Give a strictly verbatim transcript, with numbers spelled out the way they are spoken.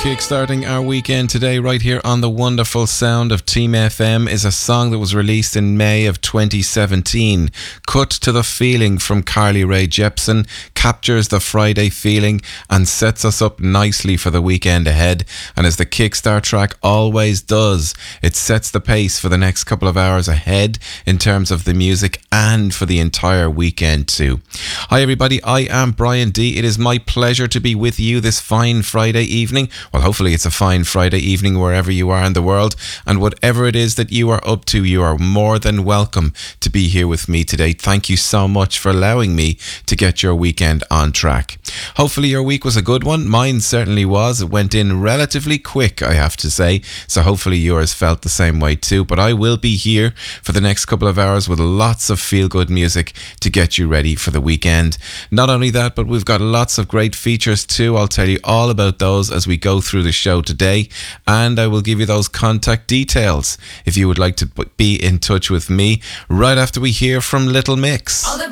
Kickstarting our weekend today right here on the wonderful sound of Team F M is a song that was released in May of twenty seventeen. Cut to the Feeling from Carly Rae Jepsen captures the Friday feeling and sets us up nicely for the weekend ahead. And as the Kickstart track always does, it sets the pace for the next couple of hours ahead in terms of the music and for the entire weekend too. Hi everybody, I am Brian D. It is my pleasure to be with you this fine Friday evening. Well, hopefully it's a fine Friday evening wherever you are in the world, and whatever it is that you are up to, you are more than welcome to be here with me today. Thank you so much for allowing me to get your weekend on track. Hopefully your week was a good one. Mine certainly was. It went in relatively quick, I have to say, so hopefully yours felt the same way too. But I will be here for the next couple of hours with lots of feel-good music to get you ready for the weekend. Not only that, but we've got lots of great features too. I'll tell you all about those as we go through the show today, and I will give you those contact details if you would like to be in touch with me right after we hear from Little Mix.